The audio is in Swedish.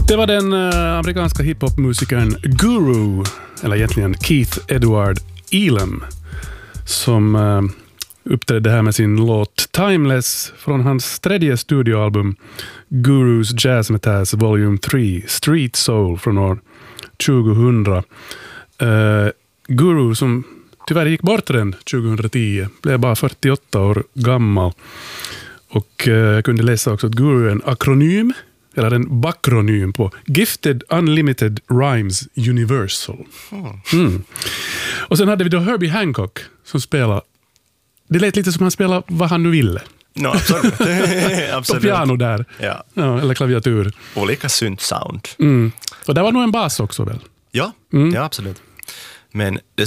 Det var den amerikanska hiphopmusikern Guru, eller egentligen Keith Edward Elam, som uppträdde här med sin låt Timeless från hans tredje studioalbum Gurus Jazzmatazz Volume 3, Street Soul från år 2000. Guru, som tyvärr gick bort redan 2010, blev bara 48 år gammal. Och jag kunde läsa också att Guru är en akronym, eller en bakronym på Gifted Unlimited Rhymes Universal. Och sen hade vi då Herbie Hancock som spelade. Det lät lite som han spelade vad han nu ville. No, absolut. På piano där. Ja. Ja, eller klaviatur. Olika synt sound. Och där var nog en bas också väl? Ja, ja absolut. Men det